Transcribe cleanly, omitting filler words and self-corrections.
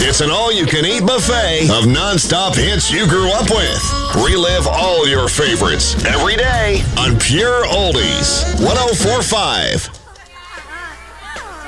It's an all-you-can-eat buffet of non-stop hits you grew up with. Relive all your favorites every day on Pure Oldies 104.5.